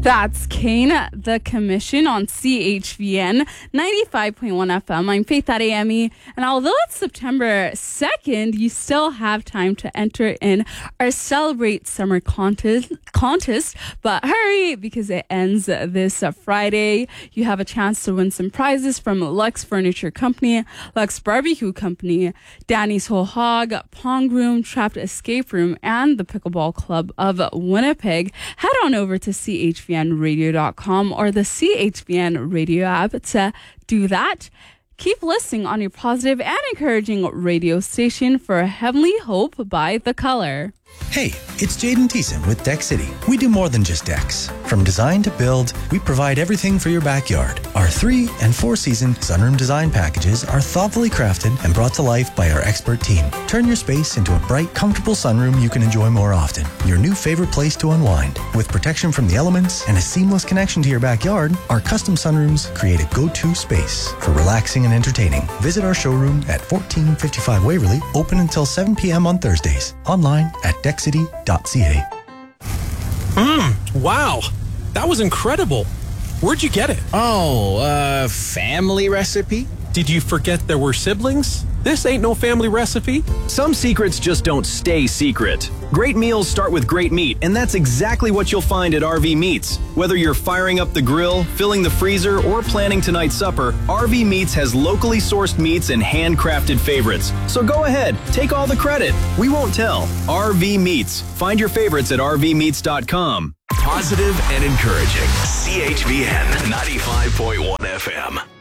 That's Kane, the Commission on CHVN 95.1 FM. I'm Faith Adeyemi, and although it's September 2nd, you still have time to enter in our Celebrate Summer contest. But hurry, because it ends this Friday. You have a chance to win some prizes from Lux Furniture Company, Lux Barbecue Company, Danny's Whole Hog, Pong Room, Trapped Escape Room, and the Pickleball Club of Winnipeg. Head on over to chvnradio.com or the CHVN radio app to do that. Keep listening on your positive and encouraging radio station for Heavenly Hope by The Color. Hey, it's Jaden Thiessen with Deck City. We do more than just decks. From design to build, we provide everything for your backyard. Our 3 and 4 season sunroom design packages are thoughtfully crafted and brought to life by our expert team. Turn your space into a bright, comfortable sunroom you can enjoy more often. Your new favorite place to unwind. With protection from the elements and a seamless connection to your backyard, our custom sunrooms create a go-to space for relaxing and entertaining. Visit our showroom at 1455 Waverly, open until 7 p.m. on Thursdays. Online at deckcity.ca. Wow. That was incredible. Where'd you get it? Family recipe? Did you forget there were siblings? This ain't no family recipe. Some secrets just don't stay secret. Great meals start with great meat, and that's exactly what you'll find at RV Meats. Whether you're firing up the grill, filling the freezer, or planning tonight's supper, RV Meats has locally sourced meats and handcrafted favorites. So go ahead, take all the credit. We won't tell. RV Meats. Find your favorites at rvmeats.com. Positive and encouraging. CHVN 95.1 FM.